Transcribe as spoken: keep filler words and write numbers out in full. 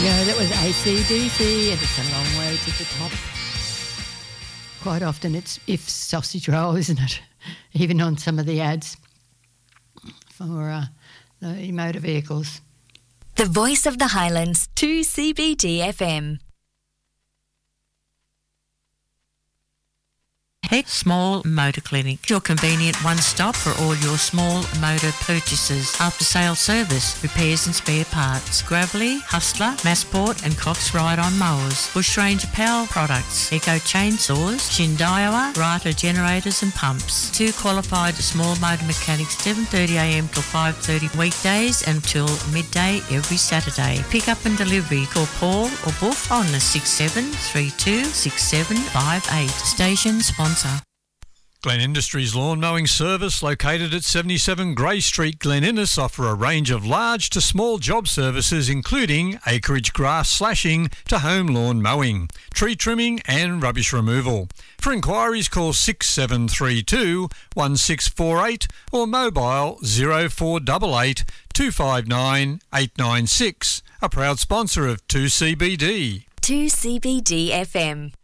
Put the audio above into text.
go, that was A C D C, and it's a long way to the top. Quite often it's If sausage roll, isn't it? Even on some of the ads for uh, the motor vehicles. The Voice of the Highlands, two C B D F M. Heck Small Motor Clinic, your convenient one-stop for all your small motor purchases. After-sale service, repairs and spare parts. Gravely, Hustler, Massport and Cox Ride-On mowers. Bushranger Power products. Eco chainsaws. Shindaiwa, Rata generators and pumps. Two qualified small motor mechanics, seven thirty a m till five thirty weekdays until midday every Saturday. Pick up and delivery. Call Paul or Boof on the six seven three two six seven five eight. Station sponsor. Glen Industries Lawn Mowing Service, located at seventy-seven Grey Street, Glen Innes, offer a range of large to small job services including acreage grass slashing to home lawn mowing, tree trimming and rubbish removal. For inquiries, call six seven three two one six four eight or mobile zero four eight eight two five nine eight nine six. A proud sponsor of two C B D. two C B D F M.